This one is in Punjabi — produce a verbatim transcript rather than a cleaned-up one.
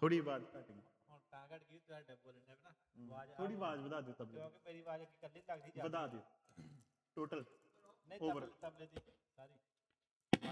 ਥੋੜੀ ਆਵਾਜ਼ ਘੱਟ ਗਈ ਹੁਣ ਤਾਂ ਘਟ ਗਈ ਤੁਹਾਡੇ ਬੋਲਣ ਦੇ ਨਾ ਆਵਾਜ਼ ਥੋੜੀ ਆਵਾਜ਼ ਵਧਾ ਦਿਓ ਤਬਲੇ ਕਿਉਂਕਿ ਮੇਰੀ ਆਵਾਜ਼ ਇਕੱਲੀ ਲੱਗਦੀ ਵਧਾ ਦਿਓ ਟੋਟਲ ਨਹੀਂ ਓਵਰ ਤਬਲੇ ਤਬਲੇ ਦੀ ਸਾਰੀ